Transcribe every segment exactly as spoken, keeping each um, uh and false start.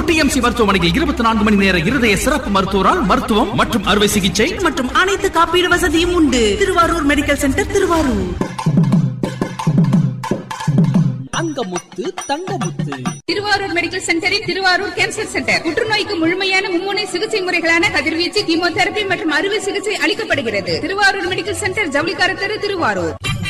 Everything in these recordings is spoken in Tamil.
திருவாரூர் டி எம் சி மருத்துவமனையில் இருபத்தி நான்கு மணி நேர இருதய சிறப்பு மருத்துவரால் மருத்துவம் மற்றும் அறுவை சிகிச்சை மற்றும் அனைத்து காப்பீடு வசதியும் உண்டு. Thiruvarur medical centre, Thiruvarur. Thangamuthu Thangamuthu Thiruvarur medical சென்டரில் திருவாரூர் கேன்சர் சென்டர் புற்றுநோய்க்கு முழுமையான மும்முனை சிகிச்சை முறைகளான கதிர்வீச்சு, கீமோதெரபி மற்றும் அறுவை சிகிச்சை அளிக்கப்படுகிறது. திருவாரூர் மெடிக்கல் சென்டர், ஜவுளிக்கார தெரு, திருவாரூர்.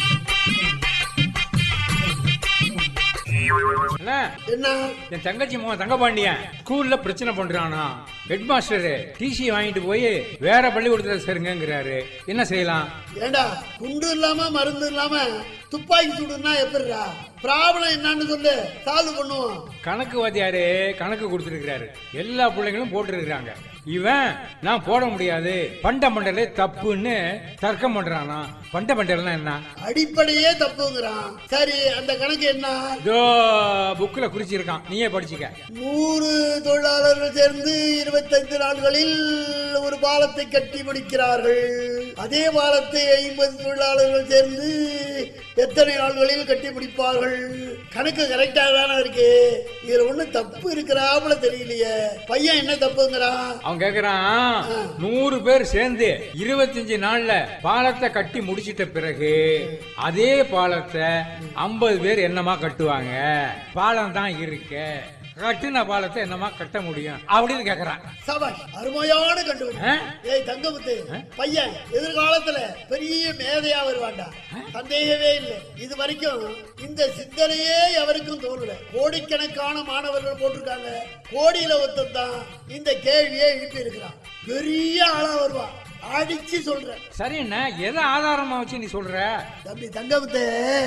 என் தங்கச்சி மகன் தங்கபாண்டியன் ஸ்கூல்ல பிரச்சனை பண்றானா? ஹெட் மாஸ்டர் டிசி வாங்கிட்டு போய் வேற பள்ளிக்கூடத்துல சேருங்கிறாரு. என்ன செய்யலாம்? ஏண்டா குண்டு இல்லாம மருந்து இல்லாம துப்பாக்கி சுடுனா எப்படிடா? ப்ராப்ளம் என்னன்னு சொல்லு, சால்வ் பண்ணுவோம். கணக்கு வாத்தியாரு கணக்கு கொடுத்துருக்காரு, எல்லா பிள்ளைங்களும் போட்டுருக்காங்க. இவன் நான் போட முடியாது, பண்ட மண்டலே தப்புன்னு தர்க்கம் பண்றானா? பண்ட மண்டல்னா என்ன? அடிப்படையே தப்புங்கிறான். சரி, அந்த கணக்கு என்ன? இதோ புக்ல குறிச்சிருக்கான், நீயே படிச்சுக்க. நூறு தொழிலாளர்கள் சேர்ந்து இருபத்தைந்து நாட்களில் ஒரு பாலத்தை கட்டி முடிக்கிறார்கள். அதே பாலத்தை ஐம்பது தொழிலாளர்கள் சேர்ந்து எத்தனை நாள்களில் கட்டி முடிப்பார்கள்? கணக்கு கரெக்டாக தானே இருக்கு. இதுல ஒண்ணு தப்பு இருக்கிறாப்புல தெரியலையே. பையன் என்ன தப்புங்கிறான்? அவன் கேக்குறான், நூறு பேர் சேர்ந்து இருபத்தஞ்சு நாள்ல பாலத்தை கட்டி முடிச்சிட்ட பிறகு அதே பாலத்தை ஐம்பது பேர் என்னமா கட்டுவாங்க? பாலம் தான் இருக்கு, கட்டுன பாலத்தை என்னமா கட்ட முடியும் அப்படின்னு கேக்குறான். சபாஷ், அருமையான கண்டுபிடிப்பு. ஏய் தங்கமுத்து, பையன் எதிர்காலத்துல பெரிய மேதையா வருவாண்டா, சந்தேகமே இல்லை. இது வரைக்கும் இந்த சிந்தனையே எவருக்கும் தோணல. கோடிக்கணக்கான மாணவர்கள் போட்டிருக்காங்க, கோடியில ஒருத்தன் தான் இந்த கேள்வியை எழுப்பி இருக்கிறான். பெரிய ஆளா வருவான், அடிச்சு சொல்ற. சரி, என்ன எதை ஆதாரமா வச்சு நீ சொல்ற? தம்பி தங்கமுத்து,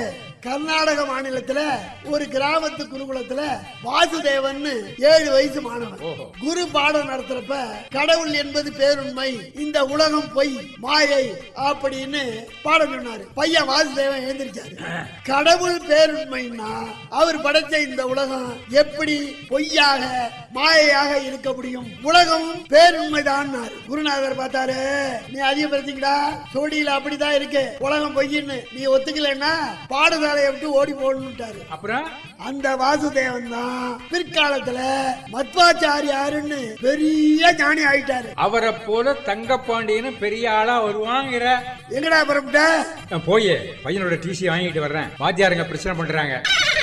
கர்நாடக மாநிலத்துல ஒரு கிராமத்து குருகுலத்துல வாசுதேவன் ஏழு வயசு மாணவன் குரு பாடம் நடத்துறப்ப கடவுள் என்பது பேருண்மை, இந்த உலகம் பொய், மாயை அப்படின்னு பாடம் சொன்னாரு. பையன் வாசுதேவன் எழுந்திருச்சாரு. கடவுள் பேருண்மைன்னா அவர் படைச்ச இந்த உலகம் எப்படி பொய்யாக மாயையாக இருக்க முடியும்? உலகம் பேருண்மைதான். குருநாதர் பார்த்தாரு, நீ அதிகப்படுத்திக்கடா, சோடியில அப்படிதான் இருக்கு, உலகம் பொய்ன்னு நீ ஒத்துக்கலன்னா பாடசாலையை விட்டு ஓடி போடணும்ட்டாரு. அப்புறம் அந்த வாசுதேவன் தான் பிற்காலத்துல மத்வாச்சாரியாருன்னு பெரிய ஞானி ஆயிட்டாரு. அவரை போல தங்கப்பாண்டியன்னு பெரிய ஆளா வருவாங்கிற. எங்கடா புறப்பட்ட? போய் பையனோட டிசி வாங்கிட்டு வர்றேன், வாத்தியாருங்க பிரச்சனை பண்றாங்க.